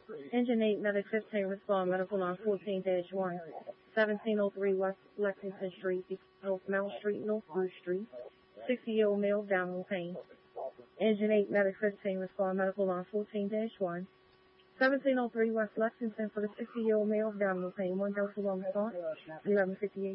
Engine 8, Medic 15, respond, medical line 14-1, 1703 West Lexington Street, North Mount Street, North Bruce Street, 60-year-old male, down with pain. Engine 8, Medic 15, respond, medical line 14-1, 1703 West Lexington for the 60-year-old male, down with pain, 1 dose of response, 1158.